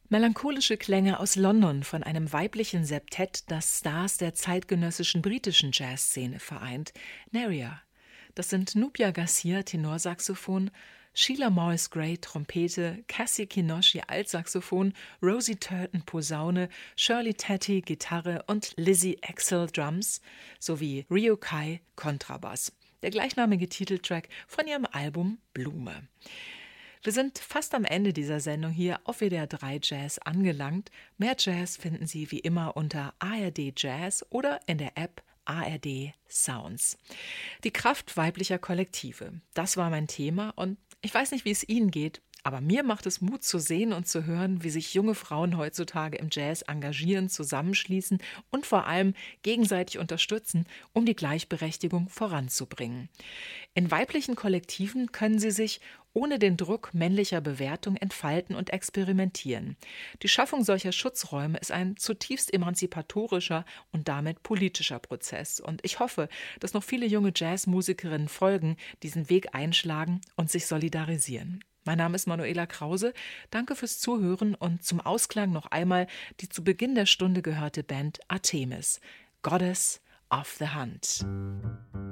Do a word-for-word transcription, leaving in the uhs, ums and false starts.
Melancholische Klänge aus London von einem weiblichen Septett, das Stars der zeitgenössischen britischen Jazzszene vereint, Neria. Das sind Nubya Garcia, Tenorsaxophon, Sheila Morris Gray, Trompete, Cassie Kinoshi, Altsaxophon, Rosie Turton, Posaune, Shirley Tatty, Gitarre und Lizzie Axel, Drums, sowie Ryo Kai, Kontrabass. Der gleichnamige Titeltrack von ihrem Album Blume. Wir sind fast am Ende dieser Sendung hier auf W D R drei Jazz angelangt. Mehr Jazz finden Sie wie immer unter A R D Jazz oder in der App A R D Sounds. Die Kraft weiblicher Kollektive, das war mein Thema und ich weiß nicht, wie es Ihnen geht, aber mir macht es Mut zu sehen und zu hören, wie sich junge Frauen heutzutage im Jazz engagieren, zusammenschließen und vor allem gegenseitig unterstützen, um die Gleichberechtigung voranzubringen. In weiblichen Kollektiven können sie sich ohne den Druck männlicher Bewertung entfalten und experimentieren. Die Schaffung solcher Schutzräume ist ein zutiefst emanzipatorischer und damit politischer Prozess. Und ich hoffe, dass noch viele junge Jazzmusikerinnen folgen, diesen Weg einschlagen und sich solidarisieren. Mein Name ist Manuela Krause. Danke fürs Zuhören und zum Ausklang noch einmal die zu Beginn der Stunde gehörte Band Artemis, Goddess of the Hunt.